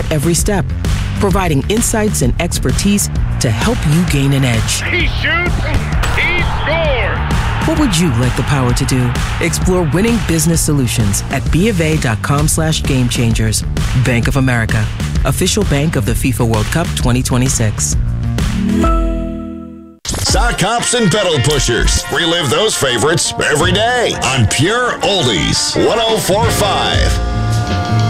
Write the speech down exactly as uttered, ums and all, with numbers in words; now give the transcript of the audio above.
at every step, providing insights and expertise to help you gain an edge. He shoots, he scores! What would you like the power to do? Explore winning business solutions at BofA.com slash game changers. Bank of America, official bank of the FIFA World Cup twenty twenty-six. Sock hops and pedal pushers. Relive those favorites every day on Pure Oldies one oh four point five.